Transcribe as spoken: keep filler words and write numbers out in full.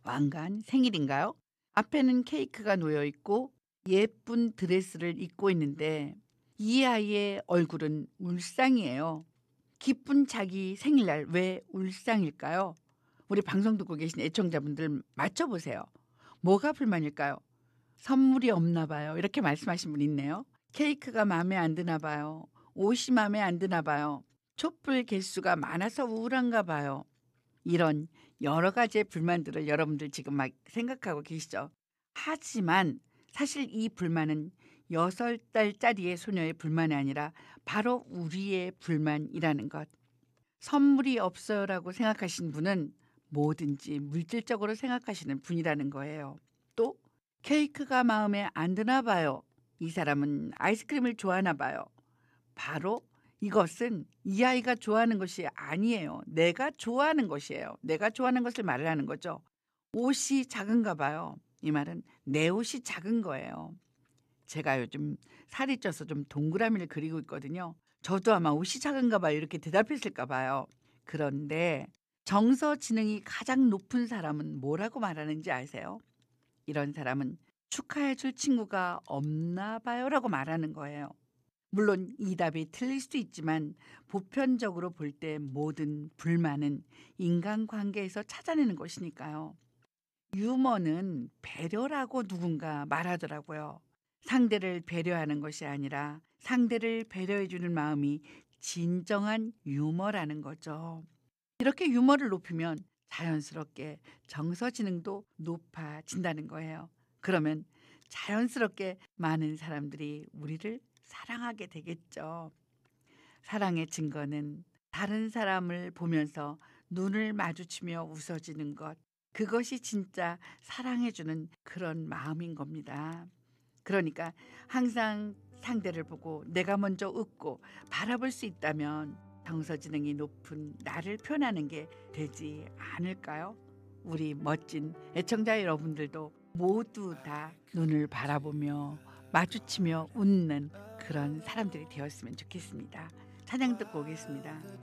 왕관, 생일인가요? 앞에는 케이크가 놓여 있고 예쁜 드레스를 입고 있는데 이 아이의 얼굴은 울상이에요. 기쁜 자기 생일날 왜 울상일까요? 우리 방송 듣고 계신 애청자분들 맞춰보세요. 뭐가 불만일까요? 선물이 없나 봐요. 이렇게 말씀하신 분 있네요. 케이크가 마음에 안 드나 봐요. 옷이 마음에 안 드나 봐요. 촛불 개수가 많아서 우울한가 봐요. 이런 여러 가지의 불만들을 여러분들 지금 막 생각하고 계시죠. 하지만 사실 이 불만은 여섯 달짜리의 소녀의 불만이 아니라 바로 우리의 불만이라는 것. 선물이 없어요라고 생각하신 분은 뭐든지 물질적으로 생각하시는 분이라는 거예요. 또 케이크가 마음에 안 드나 봐요. 이 사람은 아이스크림을 좋아하나 봐요. 바로 이것은 이 아이가 좋아하는 것이 아니에요. 내가 좋아하는 것이에요. 내가 좋아하는 것을 말을 하는 거죠. 옷이 작은가 봐요. 이 말은 내 옷이 작은 거예요. 제가 요즘 살이 쪄서 좀 동그라미를 그리고 있거든요. 저도 아마 옷이 작은가 봐요. 이렇게 대답했을까 봐요. 그런데 정서 지능이 가장 높은 사람은 뭐라고 말하는지 아세요? 이런 사람은 축하해 줄 친구가 없나 봐요라고 말하는 거예요. 물론 이 답이 틀릴 수도 있지만 보편적으로 볼 때 모든 불만은 인간관계에서 찾아내는 것이니까요. 유머는 배려라고 누군가 말하더라고요. 상대를 배려하는 것이 아니라 상대를 배려해 주는 마음이 진정한 유머라는 거죠. 이렇게 유머를 높이면 자연스럽게 정서지능도 높아진다는 거예요. 그러면 자연스럽게 많은 사람들이 우리를 사랑하게 되겠죠. 사랑의 증거는 다른 사람을 보면서 눈을 마주치며 웃어지는 것. 그것이 진짜 사랑해주는 그런 마음인 겁니다. 그러니까 항상 상대를 보고 내가 먼저 웃고 바라볼 수 있다면 정서지능이 높은 나를 표현하는 게 되지 않을까요? 우리 멋진 애청자 여러분들도 모두 다 눈을 바라보며 마주치며 웃는 그런 사람들이 되었으면 좋겠습니다. 찬양 듣고 오겠습니다.